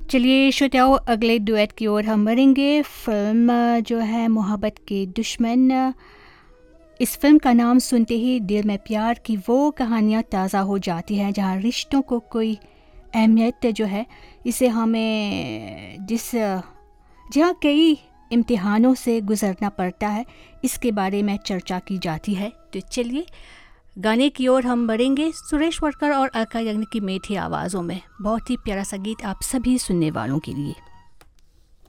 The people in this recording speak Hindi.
चलिए श्रोताओं, अगले डुएट की ओर हम बढ़ेंगे। फिल्म जो है मोहब्बत के दुश्मन। इस फिल्म का नाम सुनते ही दिल में प्यार की वो कहानियाँ ताज़ा हो जाती हैं जहाँ रिश्तों को कोई अहमियत जो है इसे हमें जहाँ कई इम्तिहानों से गुज़रना पड़ता है, इसके बारे में चर्चा की जाती है। तो चलिए गाने की ओर हम बढ़ेंगे। सुरेश वाडकर और अलका याग्निक की मीठी आवाज़ों में बहुत ही प्यारा सा गीत आप सभी सुनने वालों के लिए।